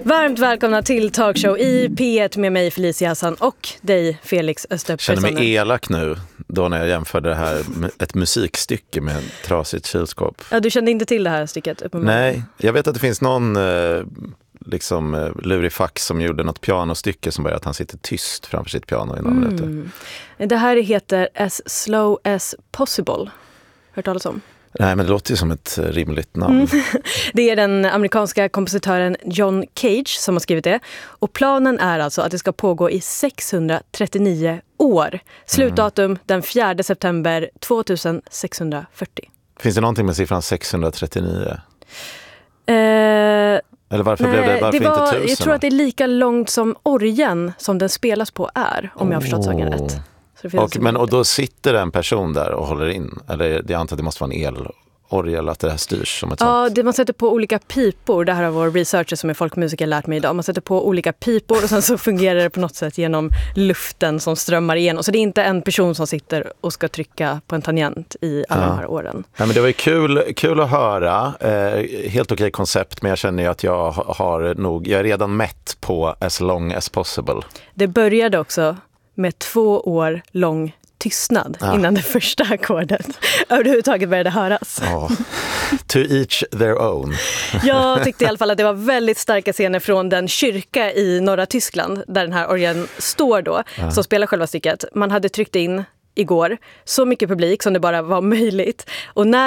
Varmt välkomna till Talkshow i P1 med mig Felicia Hassan och dig Felix Österp. Jag känner mig elak nu då när jag jämförde det här med ett musikstycke med ett trasigt kylskåp. Ja, du kände inte till det här stycket? Nej, jag vet att det finns någon lurifax som gjorde något pianostycke som började att han sitter tyst framför sitt piano i några minuter. Det här heter As Slow As Possible. Hört talas om? Nej, men det låter ju som ett rimligt namn. Det är den amerikanska kompositören John Cage som har skrivit det. Och planen är alltså att det ska pågå i 639 år. Slutdatum den 4 september 2640. Finns det någonting med siffran 639? Eller varför blev det varför inte 1000? Jag tror att det är lika långt som orgeln som den spelas på är, om jag har förstått saken rätt. Och då sitter en person där och håller in, eller jag antar att det måste vara en elorgel, att det här styrs som ett sånt. Ja, man sätter på olika pipor. Det här har vår researcher som är folkmusiker lärt mig idag. Man sätter på olika pipor och sen så fungerar det på något sätt genom luften som strömmar igenom. Så det är inte en person som sitter och ska trycka på en tangent i alla de här åren. Ja, men det var ju kul att höra. Helt okej koncept, men jag känner ju att jag är redan mätt på As Long As Possible. Det började också med 2 år lång tystnad innan det första ackordet överhuvudtaget började höras. To each their own. Jag tyckte i alla fall att det var väldigt starka scener från den kyrka i norra Tyskland där den här orgeln står då, som spelar själva stycket. Man hade tryckt in igår så mycket publik som det bara var möjligt. Och när